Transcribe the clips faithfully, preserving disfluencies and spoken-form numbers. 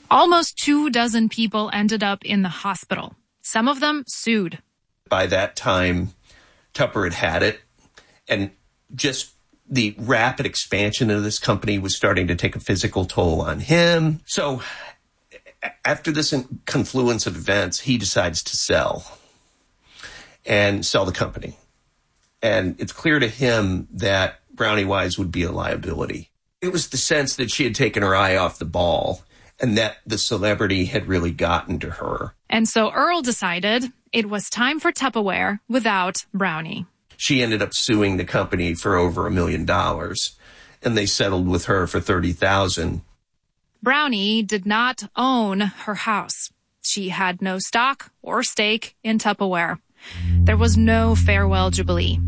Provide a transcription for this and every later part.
Almost two dozen people ended up in the hospital. Some of them sued. By that time, Tupper had had it, and just the rapid expansion of this company was starting to take a physical toll on him. So after this confluence of events, he decides to sell and sell the company. And it's clear to him that Brownie Wise would be a liability. It was the sense that she had taken her eye off the ball and that the celebrity had really gotten to her. And so Earl decided it was time for Tupperware without Brownie. She ended up suing the company for over a million dollars, and they settled with her for thirty thousand dollars. Brownie did not own her house. She had no stock or stake in Tupperware. There was no farewell jubilee.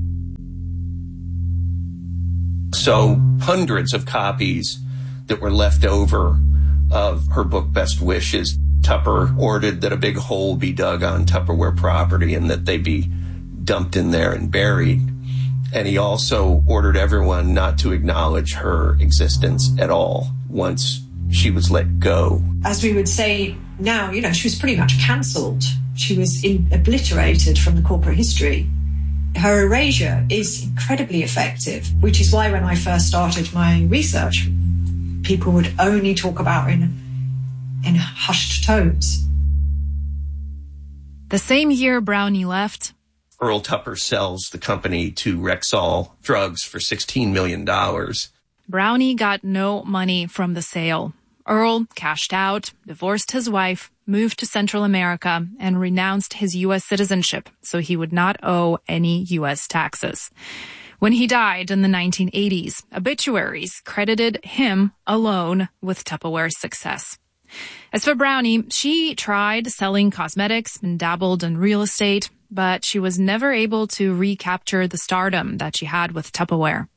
So hundreds of copies that were left over of her book, Best Wishes. Tupper ordered that a big hole be dug on Tupperware property and that they be dumped in there and buried. And he also ordered everyone not to acknowledge her existence at all once she was let go. As we would say now, you know, she was pretty much cancelled. She was in, obliterated from the corporate history. Her erasure is incredibly effective, which is why when I first started my research, people would only talk about her in, in hushed tones. The same year Brownie left, Earl Tupper sells the company to Rexall Drugs for sixteen million dollars. Brownie got no money from the sale. Earl cashed out, divorced his wife, moved to Central America, and renounced his U S citizenship so he would not owe any U S taxes. When he died in the nineteen eighties, obituaries credited him alone with Tupperware's success. As for Brownie, she tried selling cosmetics and dabbled in real estate, but she was never able to recapture the stardom that she had with Tupperware.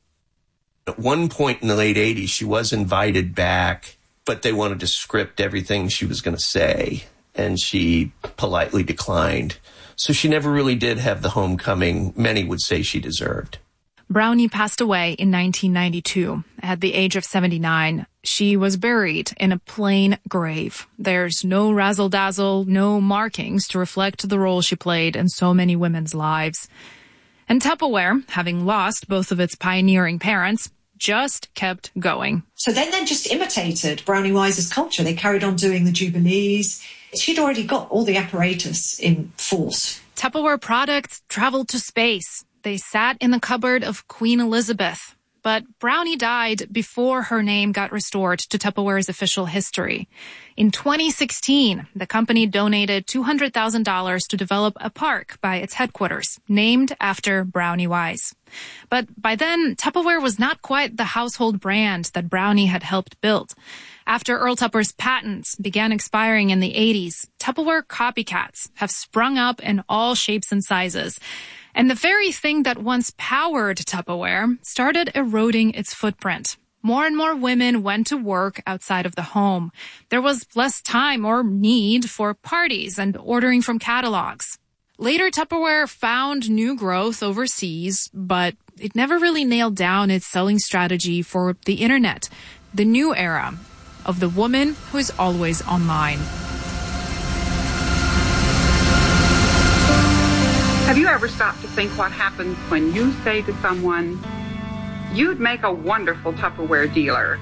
At one point in the late eighties, she was invited back, but they wanted to script everything she was going to say, and she politely declined. So she never really did have the homecoming many would say she deserved. Brownie passed away in nineteen ninety-two at the age of seventy-nine. She was buried in a plain grave. There's no razzle-dazzle, no markings to reflect the role she played in so many women's lives. And Tupperware, having lost both of its pioneering parents, just kept going. So then they just imitated Brownie Wise's culture. They carried on doing the jubilees. She'd already got all the apparatus in force. Tupperware products traveled to space. They sat in the cupboard of Queen Elizabeth. But Brownie died before her name got restored to Tupperware's official history. In twenty sixteen, the company donated two hundred thousand dollars to develop a park by its headquarters, named after Brownie Wise. But by then, Tupperware was not quite the household brand that Brownie had helped build. After Earl Tupper's patents began expiring in the eighties, Tupperware copycats have sprung up in all shapes and sizes. And the very thing that once powered Tupperware started eroding its footprint. More and more women went to work outside of the home. There was less time or need for parties and ordering from catalogs. Later, Tupperware found new growth overseas, but it never really nailed down its selling strategy for the internet, the new era of the woman who is always online. Have you ever stopped to think what happens when you say to someone, "You'd make a wonderful Tupperware dealer"?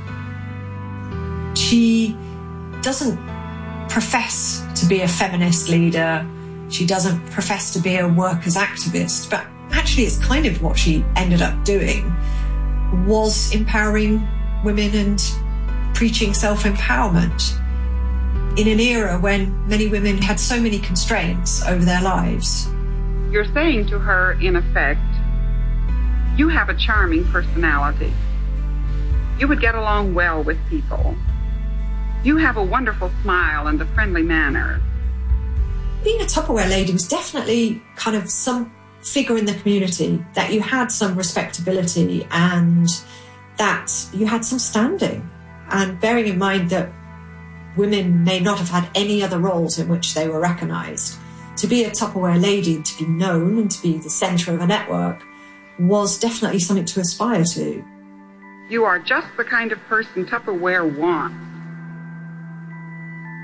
She doesn't profess to be a feminist leader. She doesn't profess to be a workers' activist, but actually it's kind of what she ended up doing, was empowering women and preaching self-empowerment in an era when many women had so many constraints over their lives. You're saying to her, in effect, you have a charming personality. You would get along well with people. You have a wonderful smile and a friendly manner. Being a Tupperware lady was definitely kind of some figure in the community, that you had some respectability and that you had some standing. And bearing in mind that women may not have had any other roles in which they were recognised, to be a Tupperware lady and to be known and to be the centre of a network was definitely something to aspire to. You are just the kind of person Tupperware wants.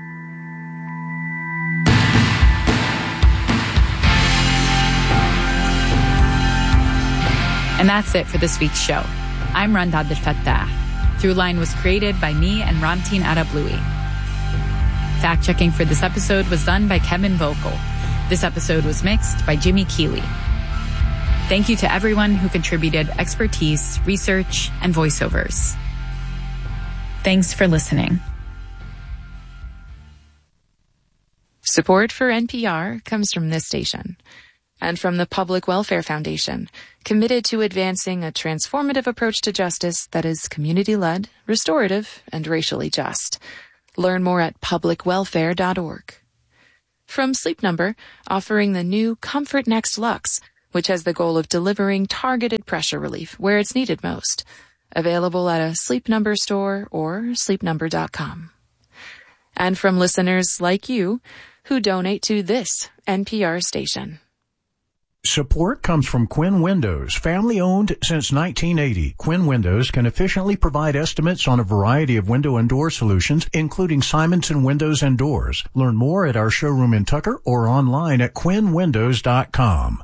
And that's it for this week's show. I'm Randa Abdel Fattah. Throughline was created by me and Ramtin Arablouei. Fact-checking for this episode was done by Kevin Vogel. This episode was mixed by Jimmy Keeley. Thank you to everyone who contributed expertise, research, and voiceovers. Thanks for listening. Support for N P R comes from this station and from the Public Welfare Foundation, committed to advancing a transformative approach to justice that is community-led, restorative, and racially just. Learn more at public welfare dot org. From Sleep Number, offering the new Comfort Next Luxe, which has the goal of delivering targeted pressure relief where it's needed most. Available at a Sleep Number store or sleep number dot com. And from listeners like you who donate to this N P R station. Support comes from Quinn Windows, family-owned since nineteen eighty. Quinn Windows can efficiently provide estimates on a variety of window and door solutions, including Simonson Windows and Doors. Learn more at our showroom in Tucker or online at quinn windows dot com.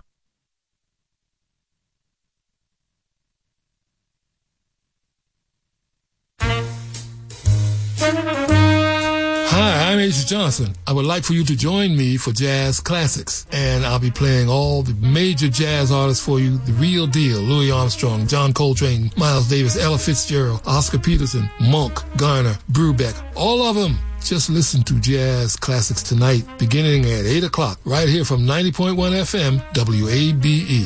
Hi, I'm H. Johnson. I would like for you to join me for Jazz Classics, and I'll be playing all the major jazz artists for you, the real deal: Louis Armstrong, John Coltrane, Miles Davis, Ella Fitzgerald, Oscar Peterson, Monk, Garner, Brubeck, all of them. Just listen to Jazz Classics tonight, beginning at eight o'clock, right here from ninety point one F M, W A B E.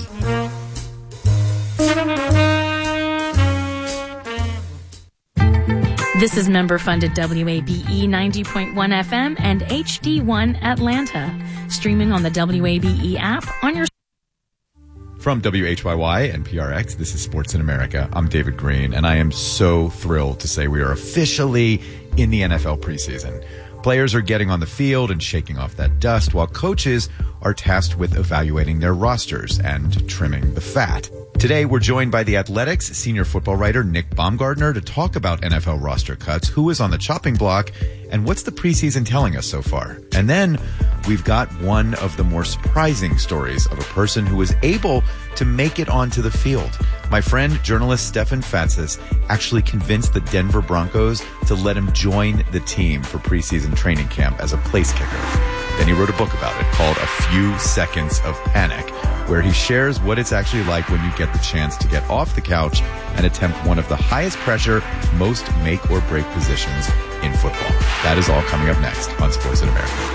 This is member-funded W A B E ninety point one F M and H D one Atlanta. Streaming on the W A B E app on your... From W H Y Y and P R X, this is Sports in America. I'm David Green, and I am so thrilled to say we are officially in the N F L preseason. Players are getting on the field and shaking off that dust, while coaches are tasked with evaluating their rosters and trimming the fat. Today, we're joined by The Athletic's senior football writer Nick Baumgardner to talk about N F L roster cuts, who is on the chopping block, and what's the preseason telling us so far. And then we've got one of the more surprising stories of a person who was able to make it onto the field. My friend, journalist Stefan Fatsis, actually convinced the Denver Broncos to let him join the team for preseason training camp as a place kicker. Then he wrote a book about it called A Few Seconds of Panic, where he shares what it's actually like when you get the chance to get off the couch and attempt one of the highest pressure, most make or break positions in football. That is all coming up next on Sports in America.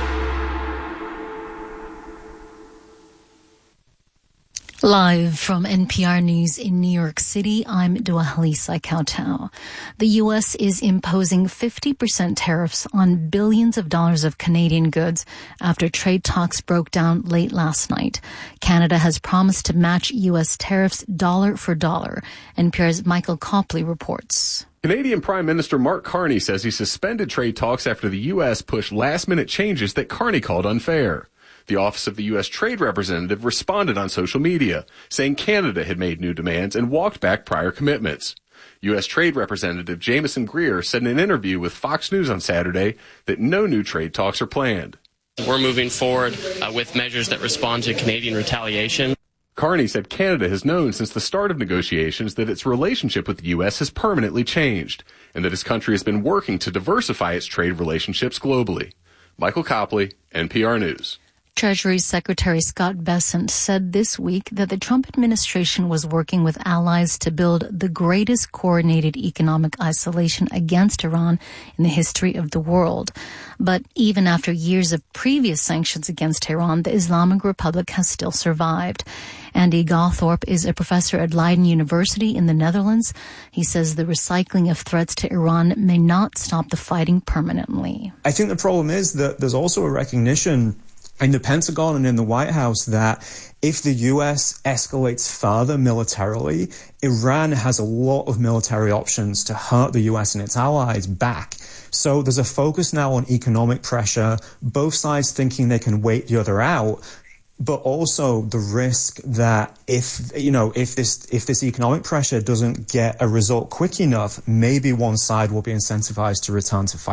Live from N P R News in New York City, I'm Dua-Halisa Kautau. The U S is imposing fifty percent tariffs on billions of dollars of Canadian goods after trade talks broke down late last night. Canada has promised to match U S tariffs dollar for dollar. N P R's Michael Copley reports. Canadian Prime Minister Mark Carney says he suspended trade talks after the U S pushed last-minute changes that Carney called unfair. The Office of the U S Trade Representative responded on social media, saying Canada had made new demands and walked back prior commitments. U S Trade Representative Jameson Greer said in an interview with Fox News on Saturday that no new trade talks are planned. We're moving forward uh, with measures that respond to Canadian retaliation. Carney said Canada has known since the start of negotiations that its relationship with the U S has permanently changed, and that his country has been working to diversify its trade relationships globally. Michael Copley, N P R News. Treasury Secretary Scott Bessent said this week that the Trump administration was working with allies to build the greatest coordinated economic isolation against Iran in the history of the world. But even after years of previous sanctions against Iran, the Islamic Republic has still survived. Andy Gawthorpe is a professor at Leiden University in the Netherlands. He says the recycling of threats to Iran may not stop the fighting permanently. I think the problem is that there's also a recognition in the Pentagon and in the White House that if the U S escalates further militarily, Iran has a lot of military options to hurt the U S and its allies back. So there's a focus now on economic pressure, both sides thinking they can wait the other out, but also the risk that if, you know, if this if this economic pressure doesn't get a result quick enough, maybe one side will be incentivized to return to fighting.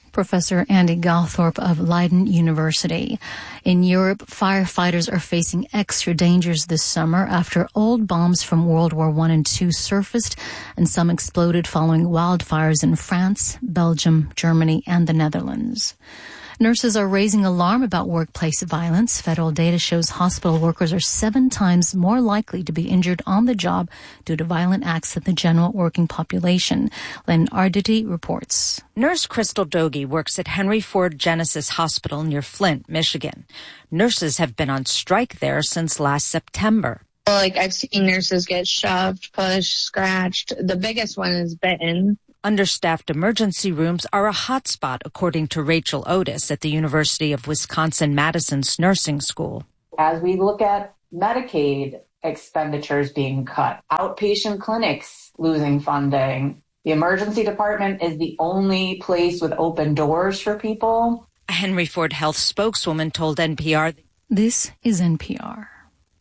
Professor Andy Galthorpe of Leiden University. In Europe, firefighters are facing extra dangers this summer after old bombs from World War One and Two surfaced, and some exploded following wildfires in France, Belgium, Germany, and the Netherlands. Nurses are raising alarm about workplace violence. Federal data shows hospital workers are seven times more likely to be injured on the job due to violent acts than the general working population. Len Arditi reports. Nurse Crystal Dogie works at Henry Ford Genesis Hospital near Flint, Michigan. Nurses have been on strike there since last September. Like, I've seen nurses get shoved, pushed, scratched. The biggest one is bitten. Understaffed emergency rooms are a hotspot, according to Rachel Otis at the University of Wisconsin-Madison's nursing school. As we look at Medicaid expenditures being cut, outpatient clinics losing funding, the emergency department is the only place with open doors for people. A Henry Ford Health spokeswoman told N P R. This is N P R.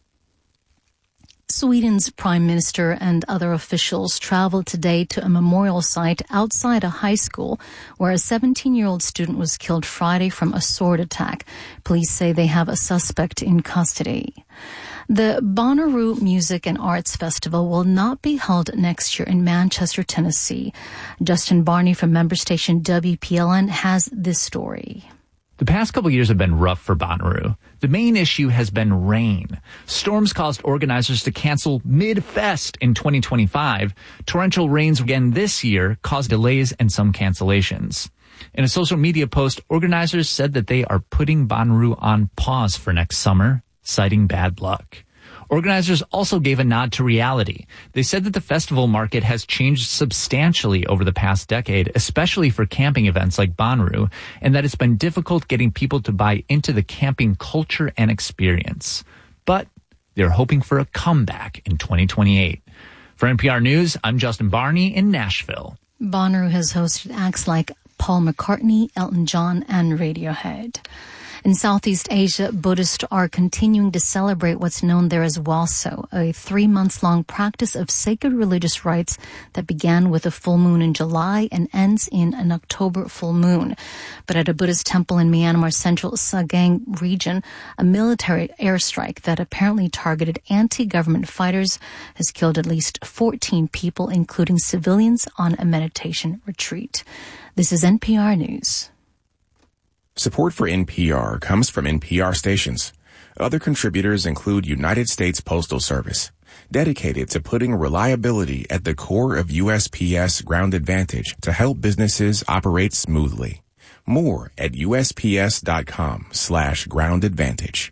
Sweden's prime minister and other officials traveled today to a memorial site outside a high school where a seventeen-year-old student was killed Friday from a sword attack. Police say they have a suspect in custody. The Bonnaroo Music and Arts Festival will not be held next year in Manchester, Tennessee. Justin Barney from member station W P L N has this story. The past couple years have been rough for Bonnaroo. The main issue has been rain. Storms caused organizers to cancel mid-fest in twenty twenty-five. Torrential rains again this year caused delays and some cancellations. In a social media post, organizers said that they are putting Bonnaroo on pause for next summer, citing bad luck. Organizers also gave a nod to reality. They said that the festival market has changed substantially over the past decade, especially for camping events like Bonnaroo, and that it's been difficult getting people to buy into the camping culture and experience. But they're hoping for a comeback in twenty twenty-eight. For N P R News, I'm Justin Barney in Nashville. Bonnaroo has hosted acts like Paul McCartney, Elton John, and Radiohead. In Southeast Asia, Buddhists are continuing to celebrate what's known there as Walso, a three-months-long practice of sacred religious rites that began with a full moon in July and ends in an October full moon. But at a Buddhist temple in Myanmar's central Sagang region, a military airstrike that apparently targeted anti-government fighters has killed at least fourteen people, including civilians, on a meditation retreat. This is N P R News. Support for N P R comes from N P R stations. Other contributors include United States Postal Service, dedicated to putting reliability at the core of U S P S Ground Advantage to help businesses operate smoothly. More at usps.com slash ground advantage.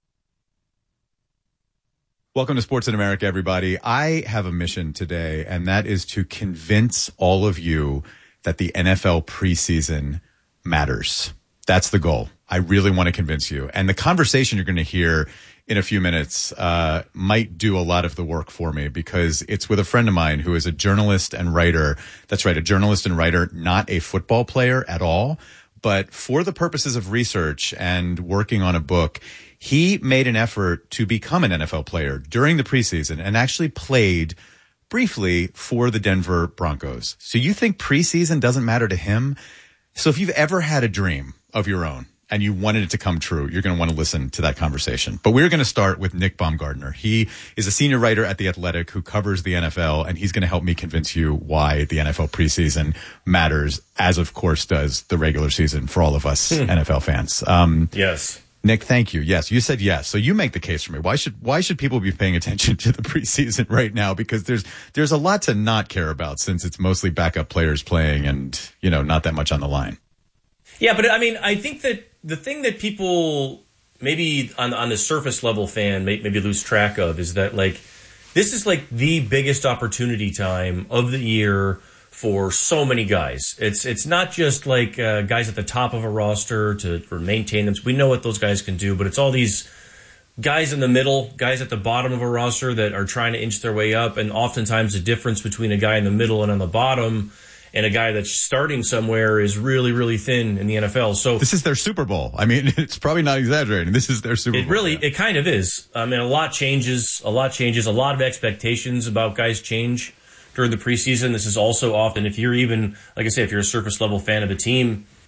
Welcome to Sports in America, everybody. I have a mission today, and that is to convince all of you that the N F L preseason matters. That's the goal. I really want to convince you. And the conversation you're going to hear in a few minutes uh might do a lot of the work for me, because it's with a friend of mine who is a journalist and writer. That's right, a journalist and writer, not a football player at all. But for the purposes of research and working on a book, he made an effort to become an N F L player during the preseason and actually played briefly for the Denver Broncos. So you think preseason doesn't matter to him? So if you've ever had a dream of your own and you wanted it to come true, you're going to want to listen to that conversation. But we're going to start with Nick Baumgardner. He is a senior writer at The Athletic who covers the N F L, and he's going to help me convince you why the N F L preseason matters, as of course does the regular season for all of us hmm. N F L fans. Um, yes. Nick, thank you. Yes, you said yes. So you make the case for me. Why should why should people be paying attention to the preseason right now? Because there's there's a lot to not care about, since it's mostly backup players playing and, you know, not that much on the line. Yeah, but I mean, I think that the thing that people maybe on on the surface level fan may, maybe lose track of is that, like, this is like the biggest opportunity time of the year for so many guys. It's it's not just like uh, guys at the top of a roster to or maintain them. We know what those guys can do, but it's all these guys in the middle, guys at the bottom of a roster that are trying to inch their way up. And oftentimes the difference between a guy in the middle and on the bottom and a guy that's starting somewhere is really, really thin in the N F L. So this is their Super Bowl. I mean, it's probably not exaggerating. This is their Super Bowl. It really, it kind of is. I mean, a lot changes, a lot changes, a lot of expectations about guys change during the preseason. This is also often, if you're even, like I say, if you're a surface level fan of a team,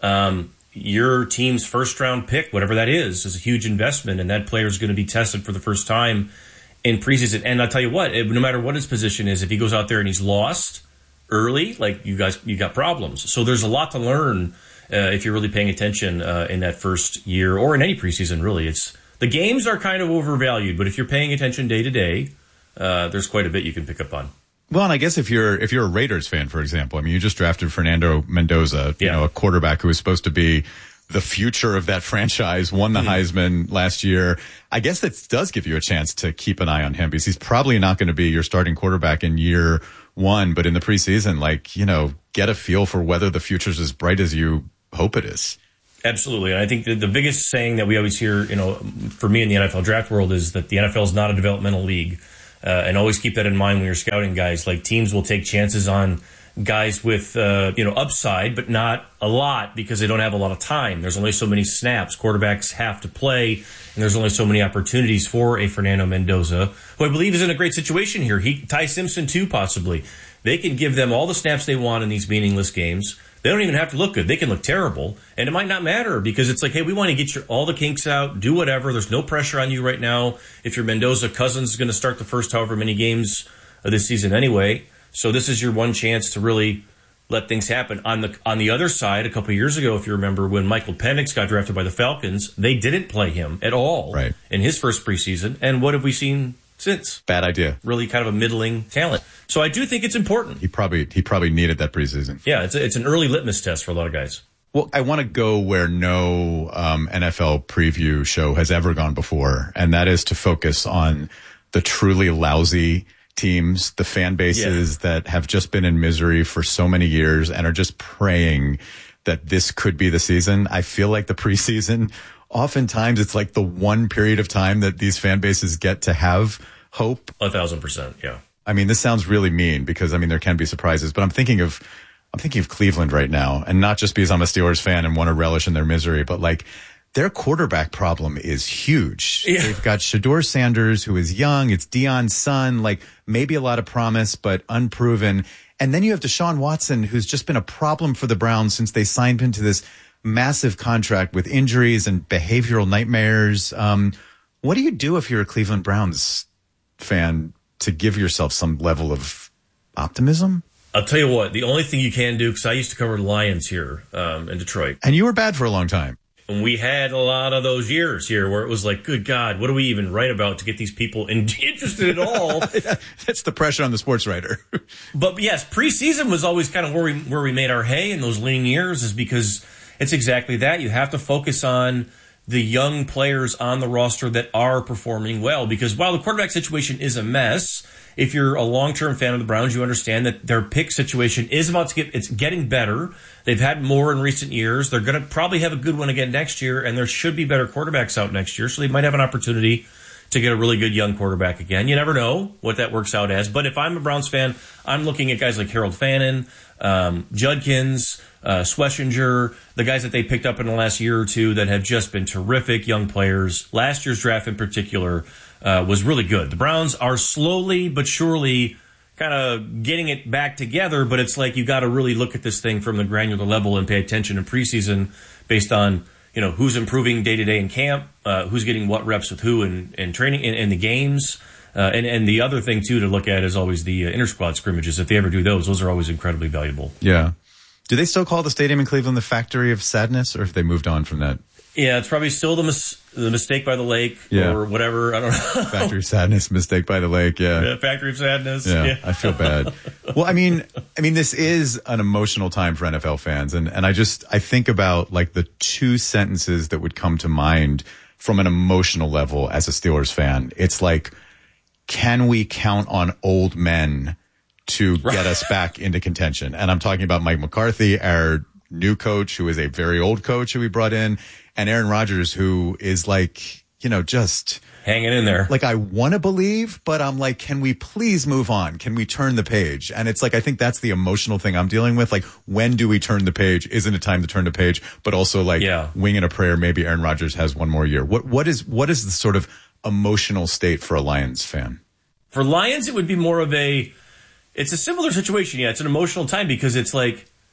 Um, your team's first round pick, whatever that is, is a huge investment, and that player is going to be tested for the first time in preseason. And I'll tell you what, no matter what his position is, if he goes out there and he's lost early, like you guys, you got problems. So there's a lot to learn uh, if you're really paying attention uh, in that first year or in any preseason. Really, it's the games are kind of overvalued, but if you're paying attention day to day, uh, there's quite a bit you can pick up on. Well, and I guess if you're if you're a Raiders fan, for example, I mean, you just drafted Fernando Mendoza, you yeah. know, a quarterback who was supposed to be the future of that franchise, won the mm. Heisman last year. I guess that does give you a chance to keep an eye on him because he's probably not going to be your starting quarterback in year one, but in the preseason, like, you know, get a feel for whether the future's as bright as you hope it is. Absolutely. And I think the, the biggest saying that we always hear, you know, for me in the N F L draft world is that the N F L is not a developmental league. Uh, and always keep that in mind when you're scouting guys. Like, teams will take chances on guys with, uh, you know, upside, but not a lot because they don't have a lot of time. There's only so many snaps quarterbacks have to play, and there's only so many opportunities for a Fernando Mendoza, who I believe is in a great situation here. He, Ty Simpson, too, possibly. They can give them all the snaps they want in these meaningless games. They don't even have to look good. They can look terrible, and it might not matter because it's like, hey, we want to get your, all the kinks out, do whatever. There's no pressure on you right now. If you're Mendoza, Cousins is going to start the first however many games of this season anyway. So this is your one chance to really let things happen. On the on the other side, a couple of years ago, if you remember, when Michael Penix got drafted by the Falcons, they didn't play him at all right. in his first preseason. And what have we seen since? Bad idea. Really kind of a middling talent. So I do think it's important. He probably he probably needed that preseason. Yeah, it's a, it's an early litmus test for a lot of guys. Well, I want to go where no um, N F L preview show has ever gone before, and that is to focus on the truly lousy teams, the fan bases yeah. that have just been in misery for so many years and are just praying that this could be the season. I feel like the preseason, oftentimes it's like the one period of time that these fan bases get to have hope. A thousand percent, yeah. I mean, this sounds really mean because, I mean, there can be surprises, but I'm thinking of, I'm thinking of Cleveland right now, and not just because I'm a Steelers fan and want to relish in their misery, but like their quarterback problem is huge. Yeah. They've got Shedeur Sanders, who is young. It's Deion's son, like maybe a lot of promise, but unproven. And then you have Deshaun Watson, who's just been a problem for the Browns since they signed him to this massive contract with injuries and behavioral nightmares. Um, what do you do if you're a Cleveland Browns fan to give yourself some level of optimism? I'll tell you what, the only thing you can do, because I used to cover the Lions here um, in Detroit. And you were bad for a long time. And we had a lot of those years here where it was like, good God, what do we even write about to get these people in- interested at all? Yeah, that's the pressure on the sports writer. But yes, preseason was always kind of where we where we made our hay in those lean years, is because it's exactly that. You have to focus on the young players on the roster that are performing well. Because while the quarterback situation is a mess, if you're a long-term fan of the Browns, you understand that their pick situation is about to get, it's getting better. They've had more in recent years. They're going to probably have a good one again next year, and there should be better quarterbacks out next year. So they might have an opportunity to get a really good young quarterback again. You never know what that works out as. But if I'm a Browns fan, I'm looking at guys like Harold Fannin, um, Judkins, uh, Schlesinger, the guys that they picked up in the last year or two that have just been terrific young players. Last year's draft in particular uh, was really good. The Browns are slowly but surely kind of getting it back together, but it's like you got to really look at this thing from the granular level and pay attention in preseason based on, you know, who's improving day to day in camp, uh, who's getting what reps with who in, in training in, in the games. Uh, and, and the other thing, too, to look at is always the uh, inter-squad scrimmages. If they ever do those, those are always incredibly valuable. Yeah. Do they still call the stadium in Cleveland the Factory of Sadness, or have they moved on from that? Yeah, it's probably still the mis- the Mistake by the Lake yeah. or whatever. I don't know. Factory of Sadness, Mistake by the Lake, yeah. yeah Factory of Sadness. Yeah, yeah, I feel bad. Well, I mean, I mean, this is an emotional time for N F L fans. And, and I just, I think about like the two sentences that would come to mind from an emotional level as a Steelers fan. It's like, can we count on old men to get right. us back into contention? And I'm talking about Mike McCarthy, our new coach, who is a very old coach who we brought in, and Aaron Rodgers, who is like, you know, just hanging in there. Like, I want to believe, but I'm like, can we please move on? Can we turn the page? And it's like, I think that's the emotional thing I'm dealing with. Like, when do we turn the page? Isn't it time to turn the page? But also like yeah. winging a prayer. Maybe Aaron Rodgers has one more year. What, what is, what is the sort of emotional state for a Lions fan? For Lions, it would be more of a, it's a similar situation. Yeah, it's an emotional time because it's like,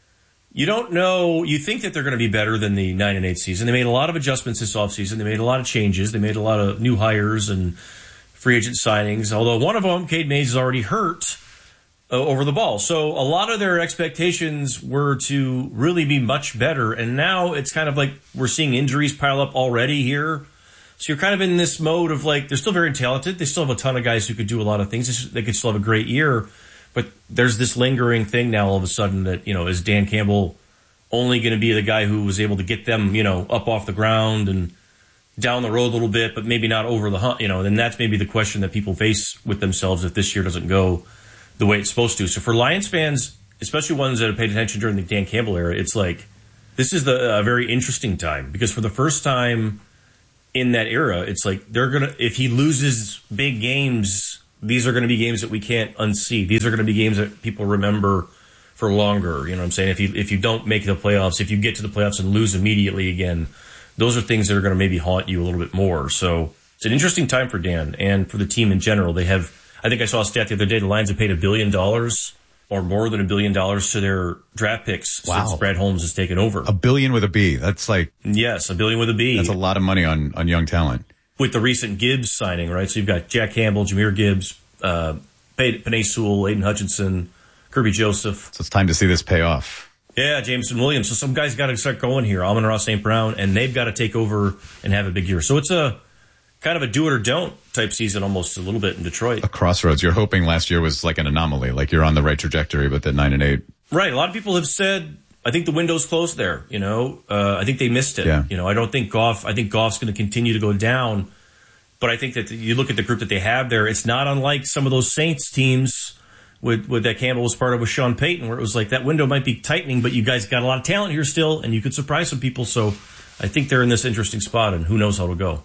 you don't know. You think that they're going to be better than the nine and eight season. They made a lot of adjustments this offseason. They made a lot of changes. They made a lot of new hires and free agent signings. Although one of them, Cade Mays, is already hurt uh, over the ball. So a lot of their expectations were to really be much better. And now it's kind of like we're seeing injuries pile up already here. So you're kind of in this mode of like, they're still very talented. They still have a ton of guys who could do a lot of things. They could still have a great year. But there's this lingering thing now all of a sudden that, you know, is Dan Campbell only going to be the guy who was able to get them, you know, up off the ground and down the road a little bit, but maybe not over the hump, you know, then that's maybe the question that people face with themselves if this year doesn't go the way it's supposed to. So for Lions fans, especially ones that have paid attention during the Dan Campbell era, it's like, this is the, a very interesting time because for the first time in that era, it's like they're going to, if he loses big games, these are going to be games that we can't unsee. These are going to be games that people remember for longer. You know what I'm saying? If you, if you don't make the playoffs, if you get to the playoffs and lose immediately again, those are things that are going to maybe haunt you a little bit more. So it's an interesting time for Dan and for the team in general. They have, I think I saw a stat the other day, the Lions have paid a billion dollars or more than a billion dollars to their draft picks Wow. since Brad Holmes has taken over. A billion with a B. That's like... Yes, a billion with a B. That's a lot of money on, on young talent. With the recent Gibbs signing, right? So you've got Jack Campbell, Jahmyr Gibbs, uh, Penei Sewell, Aiden Hutchinson, Kirby Joseph. So it's time to see this pay off. Yeah, Jameson Williams. So some guys got to start going here. Amon-Ra Saint Brown, and they've got to take over and have a big year. So it's a kind of a do it or don't type season almost a little bit in Detroit. A crossroads. You're hoping last year was like an anomaly, like you're on the right trajectory, but that nine and eight. Right. A lot of people have said, I think the window's closed there. You know, uh, I think they missed it. Yeah. You know, I don't think Goff, I think Goff's going to continue to go down. But I think that you look at the group that they have there, it's not unlike some of those Saints teams with, with that Campbell was part of with Sean Payton, where it was like that window might be tightening, but you guys got a lot of talent here still, and you could surprise some people. So I think they're in this interesting spot, and who knows how it'll go.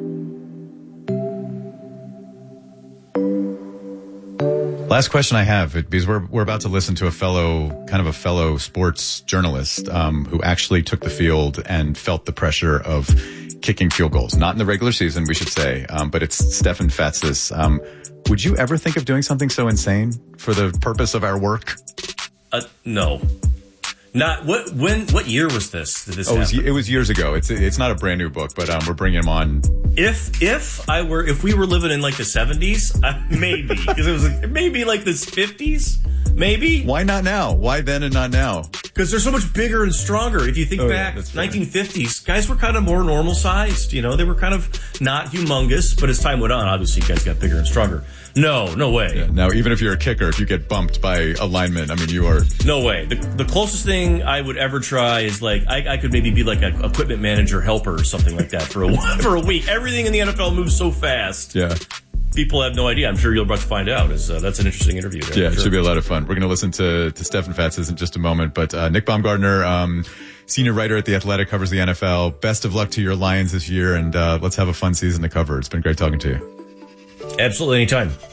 Last question I have, because we're we're about to listen to a fellow, kind of a fellow sports journalist um, who actually took the field and felt the pressure of kicking field goals. Not in the regular season, we should say, um, but it's Stefan Fatsis. Um, would you ever think of doing something so insane for the purpose of our work? Uh, no. Not what? When? What year was this? Did this oh, it was, happen? it was years ago. It's it's not a brand new book, but um, we're bringing him on. If if I were if we were living in like the seventies, uh, maybe because it was like, maybe like the fifties, maybe. Why not now? Why then and not now? Because they're so much bigger and stronger. If you think Oh, back, yeah, nineteen fifties, guys were kind of more normal sized. You know, they were kind of not humongous, but as time went on, obviously guys got bigger and stronger. No, no way. Yeah, now, even if you're a kicker, if you get bumped by a lineman, I mean, you are... No way. The, the closest thing I would ever try is like, I, I could maybe be like an equipment manager helper or something like that for a, for a week. Everything in the N F L moves so fast. Yeah. People have no idea. I'm sure you're about to find out. Is uh, That's an interesting interview. There, Yeah, it sure. should be a lot of fun. We're going to listen to, to Stefan Fatsis in just a moment. But uh, Nick Baumgartner, um, senior writer at The Athletic, covers the N F L. Best of luck to your Lions this year, and uh, let's have a fun season to cover. It's been great talking to you. Absolutely. Anytime.